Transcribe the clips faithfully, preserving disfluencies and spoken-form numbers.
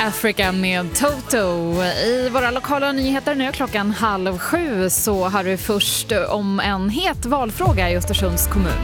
Africa med Toto. I våra lokala nyheter nu klockan halv sju så har vi först om en het valfråga i Östersunds kommun.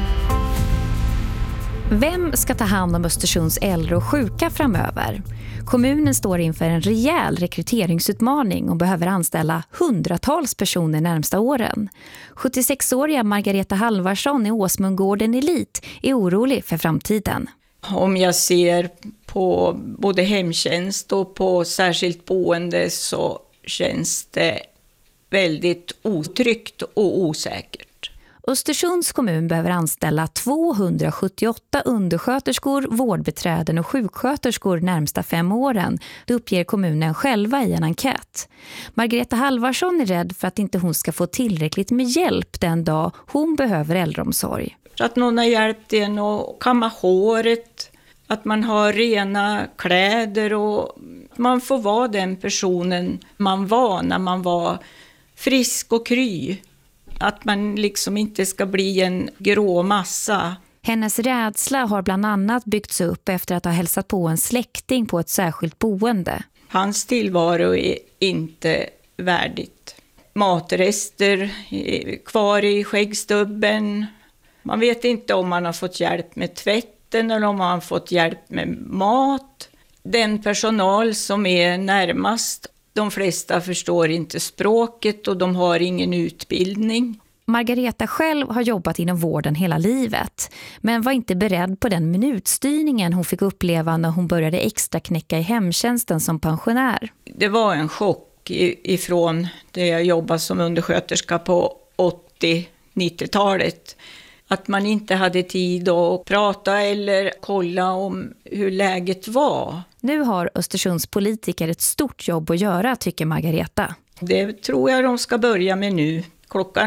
Vem ska ta hand om Östersunds äldre och sjuka framöver? Kommunen står inför en rejäl rekryteringsutmaning och behöver anställa hundratals personer närmsta åren. sjuttiosex-åriga Margareta Halvarsson i Åsmundgården Elit är orolig för framtiden. Om jag ser på både hemtjänst och på särskilt boende så känns det väldigt otryggt och osäkert. Östersunds kommun behöver anställa tvåhundrasjuttioåtta undersköterskor, vårdbiträden och sjuksköterskor närmsta fem åren. Det uppger kommunen själva i en enkät. Margareta Halvarsson är rädd för att inte hon ska få tillräckligt med hjälp den dag hon behöver äldreomsorg. Att någon har hjälpt en att kamma håret, att man har rena kläder och man får vara den personen man var när man var frisk och kry. Att man liksom inte ska bli en grå massa. Hennes rädsla har bland annat byggts upp efter att ha hälsat på en släkting på ett särskilt boende. Hans tillvaro är inte värdigt. Matrester kvar i skäggstubben. Man vet inte om man har fått hjälp med tvätten eller om man har fått hjälp med mat. Den personal som är närmast, de flesta förstår inte språket och de har ingen utbildning. Margareta själv har jobbat inom vården hela livet, men var inte beredd på den minutstyrningen hon fick uppleva när hon började extra knäcka i hemtjänsten som pensionär. Det var en chock ifrån det jag jobbade som undersköterska på åttio-nittiotalet. Att man inte hade tid att prata eller kolla om hur läget var. Nu har Östersunds politiker ett stort jobb att göra, tycker Margareta. Det tror jag de ska börja med nu. Klockan